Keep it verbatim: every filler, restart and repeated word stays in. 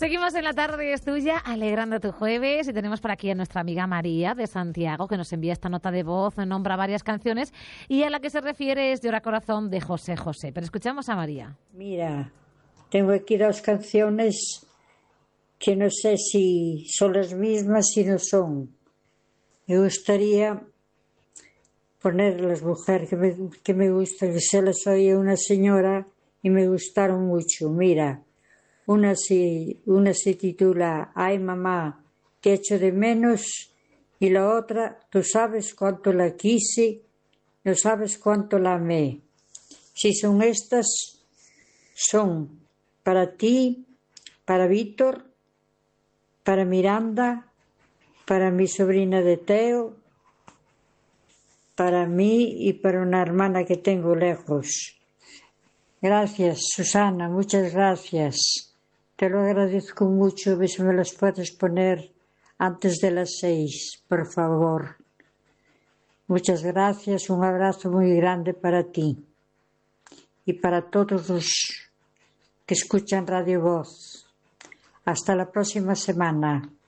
Seguimos en La Tarde es Tuya, alegrando tu jueves, y tenemos por aquí a nuestra amiga María de Santiago, que nos envía esta nota de voz, nombra varias canciones, y a la que se refiere es Llora Corazón de José José. Pero escuchamos a María. Mira, tengo aquí dos canciones que no sé si son las mismas, si no son. Me gustaría ponerlas, mujer, que me, que me gusta, que se las oye una señora y me gustaron mucho. Mira, una se, una se titula Ay mamá, te echo de menos, y la otra, Tú sabes cuánto la quise, no sabes cuánto la amé. Si son estas, son para ti, para Víctor, para Miranda, para mi sobrina de Teo, para mí y para una hermana que tengo lejos. Gracias, Susana, muchas gracias. Te lo agradezco mucho. A ver si me las puedes poner antes de las seis, por favor. Muchas gracias, un abrazo muy grande para ti y para todos los que escuchan Radio Voz. Hasta la próxima semana.